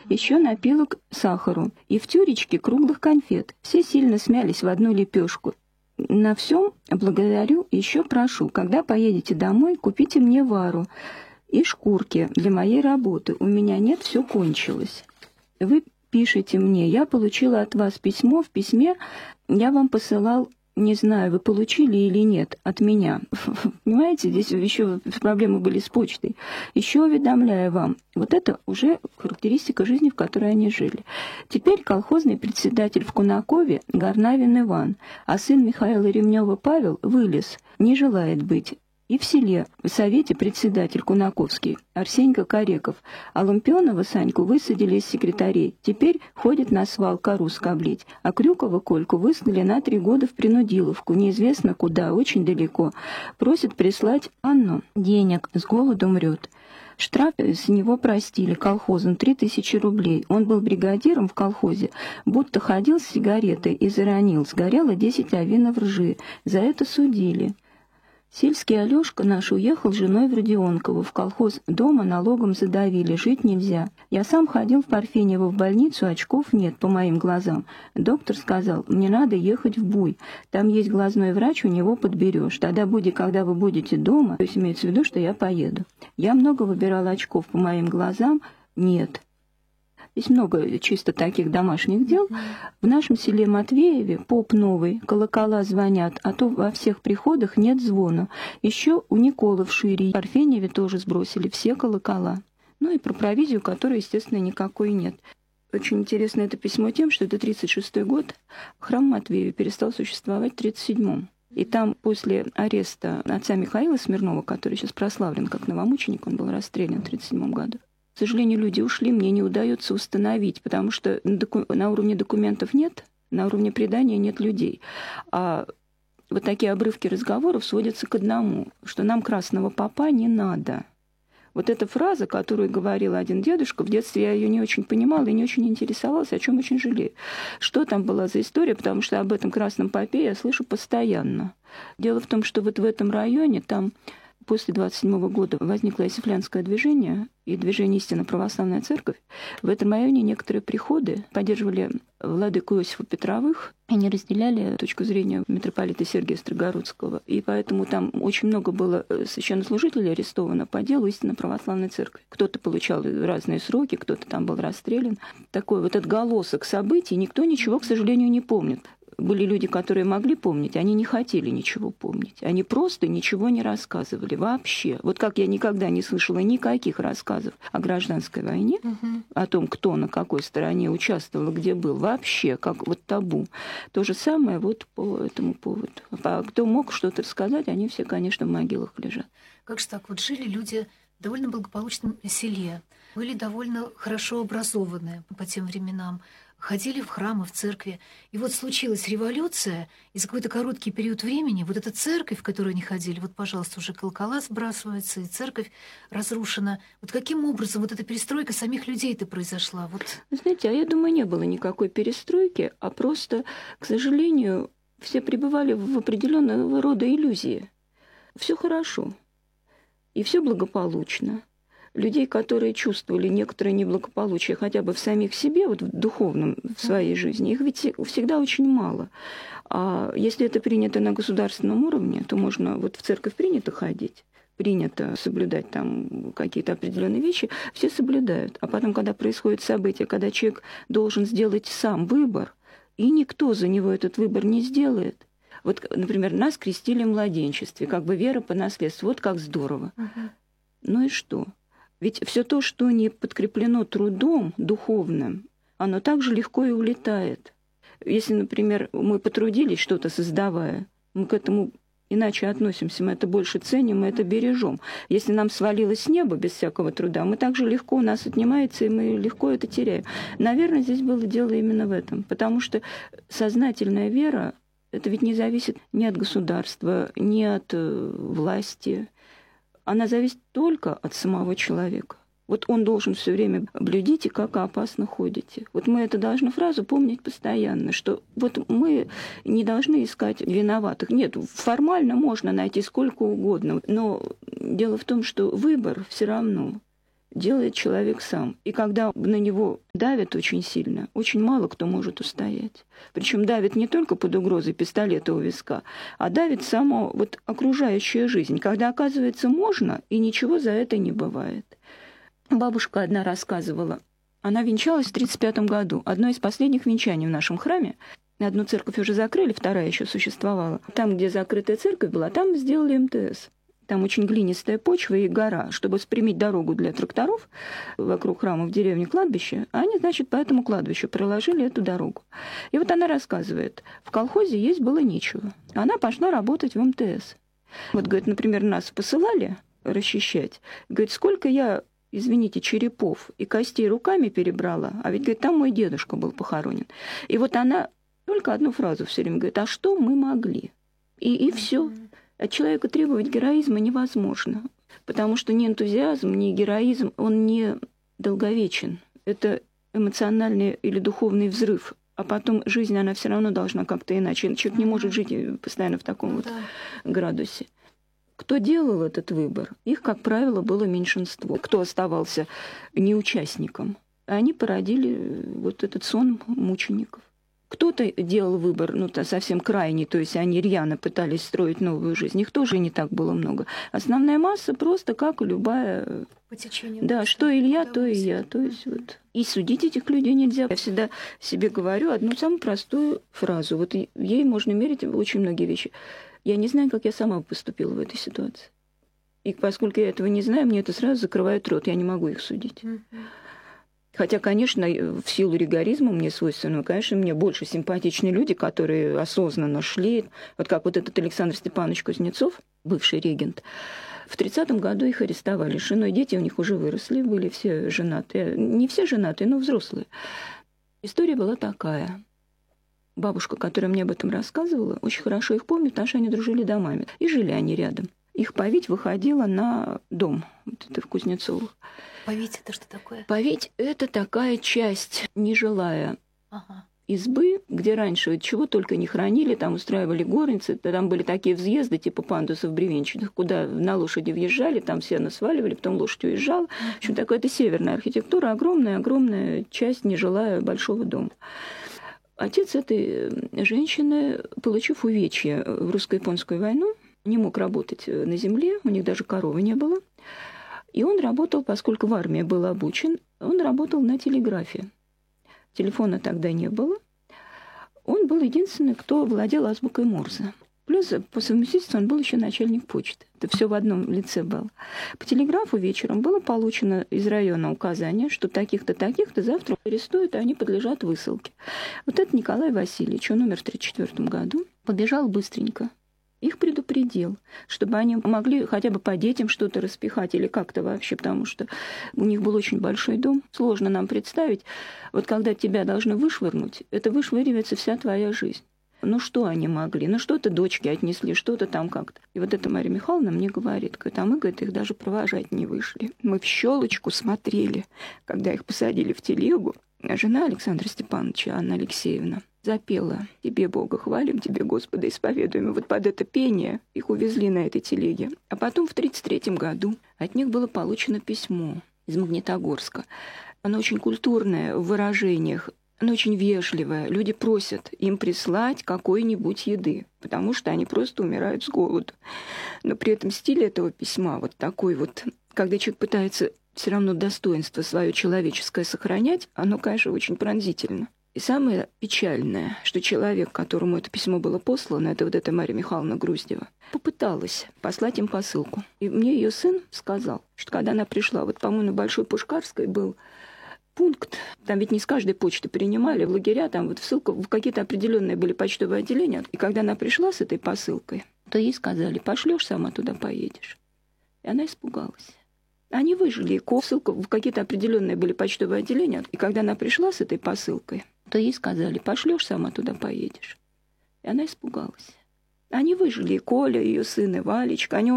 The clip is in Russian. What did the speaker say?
еще напилок сахару и в тюречке круглых конфет. Все сильно смялись в одну лепешку. На всем благодарю и еще прошу, когда поедете домой, купите мне вару и шкурки для моей работы. У меня нет, все кончилось. Вы пишите мне, я получила от вас письмо, в письме я вам посылал, не знаю, вы получили или нет, от меня. Понимаете, здесь еще проблемы были с почтой. Еще уведомляю вам, вот это уже характеристика жизни, в которой они жили. Теперь колхозный председатель в Кунакове Горнавин Иван, а сын Михаила Ремнева Павел вылез, не желает быть. И в селе, в совете председатель Кунаковский Арсенька Кореков, а Лумпионова Саньку высадили из секретарей. Теперь ходит на свал кору скоблить, а Крюкова Кольку выслали на 3 года в принудиловку, неизвестно куда, очень далеко. Просит прислать Анну денег, с голоду мрет. Штраф с него простили колхозом 3000 рублей. Он был бригадиром в колхозе, будто ходил с сигаретой и заронил. Сгорело 10 овинов ржи. За это судили. Сельский Алёшка наш уехал с женой в Родионково. В колхоз дома налогом задавили, жить нельзя. Я сам ходил в Парфенево в больницу, очков нет по моим глазам. Доктор сказал, мне надо ехать в Буй. Там есть глазной врач, у него подберешь. Тогда когда вы будете дома, то есть имеется в виду, что я поеду. Я много выбирала очков по моим глазам, нет. Здесь много чисто таких домашних дел. В нашем селе Матвееве поп новый, колокола звонят, а то во всех приходах нет звона. Еще у Николы в Шире, в Парфеневе тоже сбросили все колокола. Ну и про провизию, которой, естественно, никакой нет. Очень интересно это письмо тем, что это 1936 год, храм Матвеева перестал существовать в 1937. И там после ареста отца Михаила Смирнова, который сейчас прославлен как новомученик, он был расстрелян в 1937 году. К сожалению, люди ушли, мне не удается установить, потому что на уровне документов нет, на уровне предания нет людей. А вот такие обрывки разговоров сводятся к одному, что нам красного попа не надо. Вот эта фраза, которую говорил один дедушка, в детстве я ее не очень понимала и не очень интересовалась, о чем очень жалею. Что там была за история, потому что об этом красном попе я слышу постоянно. Дело в том, что вот в этом районе там после 1927 года возникло исифлянское движение и движение «Истинно православная церковь». В этом районе некоторые приходы поддерживали владыку Иосифа Петровых и не разделяли точку зрения митрополита Сергия Строгородского. И поэтому там очень много было священнослужителей арестовано по делу «Истинно православной церкви». Кто-то получал разные сроки, кто-то там был расстрелян. Такой вот отголосок событий никто ничего, к сожалению, не помнит. Были люди, которые могли помнить, они не хотели ничего помнить. Они просто ничего не рассказывали вообще. Вот как я никогда не слышала никаких рассказов о гражданской войне, о том, кто на какой стороне участвовал, где был, вообще, как вот табу. То же самое вот по этому поводу. А кто мог что-то рассказать, они все, конечно, в могилах лежат. Как же так? Вот жили люди в довольно благополучном селе, были довольно хорошо образованные по тем временам, ходили в храмы, в церкви. И вот случилась революция, и за какой-то короткий период времени вот эта церковь, в которую они ходили, вот, пожалуйста, уже колокола сбрасываются, и церковь разрушена. Вот каким образом вот эта перестройка самих людей-то произошла? Вот. Знаете, а я думаю, не было никакой перестройки, а просто, к сожалению, все пребывали в определенного рода иллюзии. Все хорошо, и все благополучно. Людей, которые чувствовали некоторое неблагополучие хотя бы в самих себе, вот в духовном, в своей жизни, их ведь всегда очень мало. А если это принято на государственном уровне, то можно, вот в церковь принято ходить, принято соблюдать там какие-то определенные вещи, все соблюдают. А потом, когда происходит событие, когда человек должен сделать сам выбор, и никто за него этот выбор не сделает. Вот, например, нас крестили в младенчестве, как бы вера по наследству, вот как здорово. Ну и что? Ведь все то, что не подкреплено трудом духовным, оно также легко и улетает. Если, например, мы потрудились что-то создавая, мы к этому иначе относимся, мы это больше ценим, мы это бережем. Если нам свалилось с неба без всякого труда, мы также легко, у нас отнимается, и мы легко это теряем. Наверное, здесь было дело именно в этом, потому что сознательная вера, это ведь не зависит ни от государства, ни от власти. Она зависит только от самого человека. Вот он должен все время блюдите, как опасно ходите. Вот мы эту должны фразу помнить постоянно, что вот мы не должны искать виноватых. Нет, формально можно найти сколько угодно, но дело в том, что выбор все равно. делает человек сам. И когда на него давят очень сильно, очень мало кто может устоять. Причем давит не только под угрозой пистолета у виска, а давит сама вот окружающая жизнь, когда, оказывается, можно, и ничего за это не бывает. Бабушка одна рассказывала, она венчалась в 1935 году. Одно из последних венчаний в нашем храме. Одну церковь уже закрыли, вторая еще существовала. Там, где закрытая церковь была, там сделали МТС. Там очень глинистая почва и гора. Чтобы спрямить дорогу для тракторов вокруг храма в деревне кладбище, они, значит, по этому кладбищу проложили эту дорогу. И вот она рассказывает, в колхозе есть было нечего. Она пошла работать в МТС. Вот, говорит, например, нас посылали расчищать. Говорит, сколько я, извините, черепов и костей руками перебрала, а ведь, говорит, там мой дедушка был похоронен. И вот она только одну фразу все время говорит, а что мы могли? И все. От человека требовать героизма невозможно, потому что ни энтузиазм, ни героизм, он не долговечен. Это эмоциональный или духовный взрыв. А потом жизнь, она все равно должна как-то иначе. Человек не может жить постоянно в таком вот градусе. Кто делал этот выбор? Их, как правило, было меньшинство. Кто оставался неучастником? Они породили вот этот сон мучеников. Кто-то делал выбор, совсем крайний, то есть они рьяно пытались строить новую жизнь. Их тоже не так было много. Основная масса просто как любая... По течению. Да, что Илья, то и я. То есть вот. И судить этих людей нельзя. Я всегда себе говорю одну самую простую фразу. Вот ей можно мерить очень многие вещи. Я не знаю, как я сама поступила в этой ситуации. И поскольку я этого не знаю, мне это сразу закрывает рот. Я не могу их судить. Хотя, конечно, в силу ригоризма мне свойственного, конечно, мне больше симпатичны люди, которые осознанно шли. Вот как вот этот Александр Степанович Кузнецов, бывший регент. В 30-м году их арестовали. С женой дети у них уже выросли, были все женатые. Не все женатые, но взрослые. История была такая. Бабушка, которая мне об этом рассказывала, очень хорошо их помнит, потому что они дружили домами. И жили они рядом. Их повить выходила на дом. Вот это в Кузнецовых. Повить — это что такое? Повить — это такая часть нежилая избы, где раньше чего только не хранили, там устраивали горницы, там были такие взъезды типа пандусов бревенчатых, куда на лошади въезжали, там сено сваливали, потом лошадь уезжала. В общем, такая это северная архитектура, огромная часть нежилая большого дома. Отец этой женщины, получив увечья в русско-японскую войну, не мог работать на земле, у них даже коровы не было. И он работал, поскольку в армии был обучен, он работал на телеграфе. Телефона тогда не было. Он был единственный, кто владел азбукой Морзе. Плюс по совместительству он был еще начальник почты. Это все в одном лице было. По телеграфу вечером было получено из района указание, что таких-то, таких-то завтра арестуют, и они подлежат высылке. Вот это Николай Васильевич, он умер в 1934 году, побежал быстренько. Их предупредил, чтобы они могли хотя бы по детям что-то распихать или как-то вообще, потому что у них был очень большой дом. Сложно нам представить, вот когда тебя должны вышвырнуть, это вышвыривается вся твоя жизнь. Ну что они могли? Ну что-то дочки отнесли, что-то там как-то. И вот эта Мария Михайловна мне говорит, а мы, говорит, их даже провожать не вышли. Мы в щелочку смотрели, когда их посадили в телегу. А жена Александра Степановича, Анна Алексеевна, запела «Тебе, Бога, хвалим, Тебе, Господа, исповедуем». И вот под это пение их увезли на этой телеге. А потом в 1933 году от них было получено письмо из Магнитогорска. Оно очень культурное в выражениях, оно очень вежливое. Люди просят им прислать какой-нибудь еды, потому что они просто умирают с голоду. Но при этом стиль этого письма вот такой вот, когда человек пытается все равно достоинство свое человеческое сохранять, оно, конечно, очень пронзительно. И самое печальное, что человек, которому это письмо было послано, это вот эта Мария Михайловна Груздева, попыталась послать им посылку. И мне ее сын сказал, что когда она пришла, вот, по-моему, на Большой Пушкарской был пункт, там ведь не с каждой почты принимали, в лагеря, там вот ссылка, в какие-то определенные были почтовые отделения. И когда она пришла с этой посылкой, то ей сказали, пошлешь, сама туда поедешь. И она испугалась. Они выжили ссылку, в какие-то определенные были почтовые отделения. И когда она пришла с этой посылкой, то ей сказали, пошлешь, сама туда поедешь. И она испугалась. Они выжили, Коля, ее сын и Валечка. Они